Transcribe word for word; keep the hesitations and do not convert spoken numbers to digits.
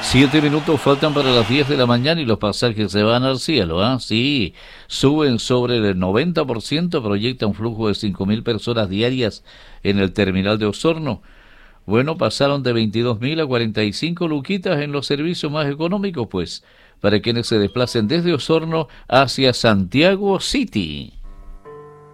Siete minutos faltan para las diez de la mañana y los pasajes se van al cielo, ¿ah? Sí, suben sobre el noventa por ciento, proyecta un flujo de cinco mil personas diarias en el terminal de Osorno. Bueno, pasaron de veintidós mil a cuarenta y cinco luquitas en los servicios más económicos, pues, para quienes se desplacen desde Osorno hacia Santiago City.